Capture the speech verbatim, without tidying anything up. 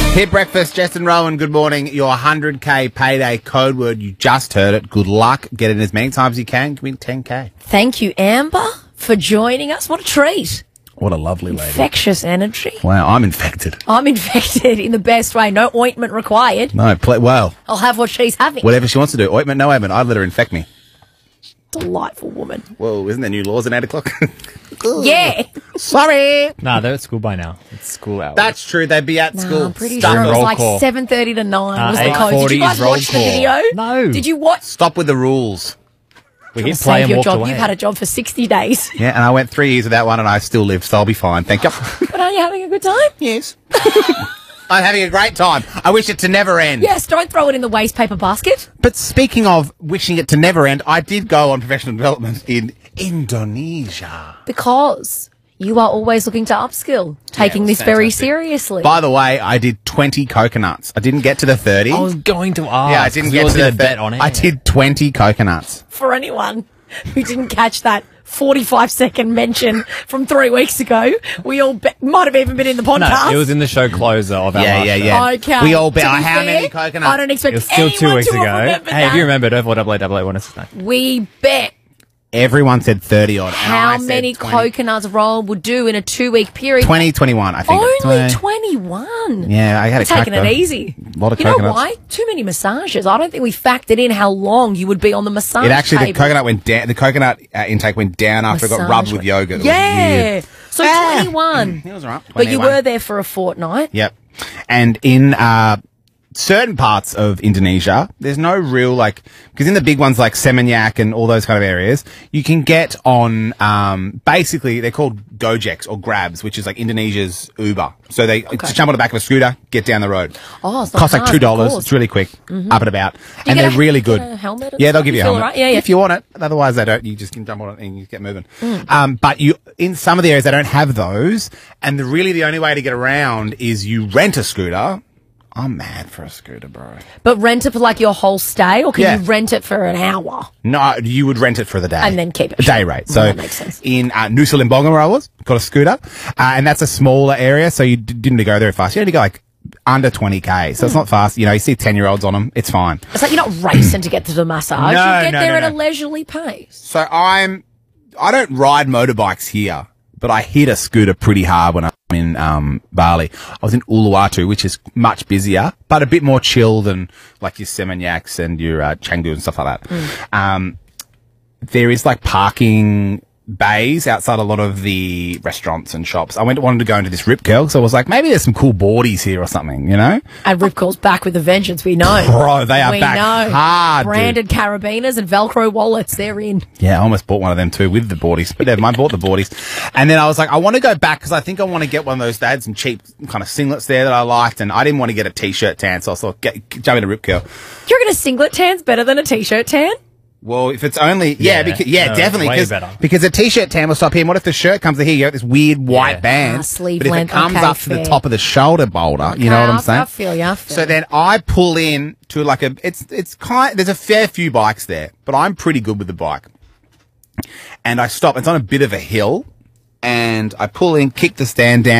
Hit Breakfast, Jess and Rowan, good morning. Your one hundred K payday code word, you just heard it. Good luck. Get it as many times as you can. Give me ten K. Thank you, Amber, for joining us. What a treat. What a lovely lady. Infectious energy. Wow, I'm infected. I'm infected in the best way. No ointment required. No, play, well. I'll have what she's having. Whatever she wants to do. Ointment, no ointment. I'd let her infect me. Delightful woman. Whoa, isn't there new laws at eight o'clock? Yeah. Sorry. Nah, they're at school by now. It's school hours. That's true. They'd be at No, school. I'm pretty Stop. sure it was roll like call. seven thirty to nine Uh, was the code. Did you eight forty guys is roll watch the call. video? No. Did you watch? Stop with the rules. We hit Save play and your walked job. away. You've had a job for sixty days. Yeah, and I went three years without one and I still live, so I'll be fine. Thank you. But are you having a good time? Yes. I'm having a great time. I wish it to never end. Yes, don't throw it in the waste paper basket. But speaking of wishing it to never end, I did go on professional development in Indonesia. Because you are always looking to upskill, taking it was this very fantastic. seriously. By the way, I did twenty coconuts. I didn't get to the thirty. I was going to ask. yeah, I didn't 'cause get we to did the a bet thirty. on it. I did twenty coconuts. For anyone who didn't catch that forty-five second mention from three weeks ago, we all be- might have even been in the No, podcast. it was in the show closer of our Yeah, last yeah, show. yeah. Okay. We all bet. To be How fair, many coconuts? I don't expect It was still anyone two weeks to have ago. remembered Hey, if that. you remember, don't double double double what's his name? We bet Everyone said thirty odd. and how I said many twenty. coconuts Roll would do in a two-week period. twenty, twenty-one, I think. Only Uh, twenty-one. Yeah, I had We're a crack, taking it though. easy. A lot of you know coconuts. why? Too many massages. I don't think we factored in how long you would be on the massage It actually, the table. coconut went down. The coconut uh, intake went down after it got Massage rubbed with went- yogurt. It was Yeah. weird. So Ah. twenty-one. It was all right. But you twenty-one. were there for a fortnight. Yep. And in uh, certain parts of Indonesia, there's no real, like, because in the big ones like Seminyak and all those kind of areas, you can get on, um, basically, they're called Gojeks or Grabs, which is like Indonesia's Uber. So they just jump on the back of a scooter, get down the road. Oh, it's not Costs like hard, two of dollars. course. It's really quick, up and about. you And get they're a- really get good. a helmet and Yeah, they'll stuff? give you a You feel helmet. all right? Yeah, yeah. If you want it. Otherwise, they don't. You just can jump on it and you get moving. Um, but you, in some of the areas, they don't have those. And the, really the only way to get around is you rent a scooter. I'm mad for a scooter, bro. But rent it for like your whole stay, or can Yeah. you rent it for an hour? No, you would rent it for the day. And then keep it. A day rate. So That makes sense. in uh, Nusa Lembonga where I was, got a scooter. Uh, and that's a smaller area, so you d- didn't need to go there fast. You only go like under twenty K. So it's not fast. You know, you see ten-year-olds on them. It's fine. It's like you're not racing to get to the massage. No, you get no, there no, at no. a leisurely pace. So I'm, I don't ride motorbikes here, but I hit a scooter pretty hard when I'm in um, Bali. I was in Uluwatu, which is much busier, but a bit more chill than like your Semanyaks and your uh, Canggu and stuff like that. Mm. Um, there is like parking bays outside a lot of the restaurants and shops. I went wanted to go into this Rip Curl, so I was like, maybe there's some cool boardies here or something, you know? And Rip Curl's back with a vengeance, we know. Bro, they are we back know. hard, dude. Branded carabiners and Velcro wallets, they're in. Yeah, I almost bought one of them too with the boardies, but never mind, bought the boardies. And then I was like, I want to go back because I think I want to get one of those. They had some cheap kind of singlets there that I liked, and I didn't want to get a t-shirt tan, so I thought, get, jump into Rip Curl. Do you reckon a singlet tan's better than a t-shirt tan? Well, if it's only, yeah, Yeah, because, yeah, no, definitely. way Because, better. because a t-shirt tan will stop here. And what if the shirt comes to here? You got this weird white Yeah. band. Ah, sleeve but if length, it comes okay, up to the fair. top of the shoulder boulder, you know what Okay, I'm I- saying? I feel you, I feel So you. then I pull in to like a, it's, it's kind, there's a fair few bikes there, but I'm pretty good with the bike. And I stop. It's on a bit of a hill, and I pull in, kick the stand down.